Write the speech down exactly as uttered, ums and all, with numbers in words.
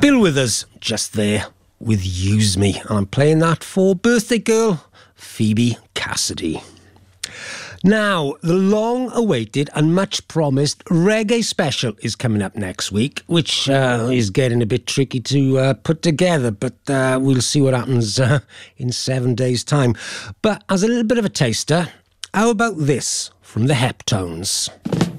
Bill Withers, Just There, with Use Me. And I'm playing that for birthday girl, Phoebe Cassidy. Now, the long-awaited and much-promised reggae special is coming up next week, which uh, is getting a bit tricky to uh, put together, but uh, we'll see what happens uh, in seven days' time. But as a little bit of a taster, how about this from the Heptones?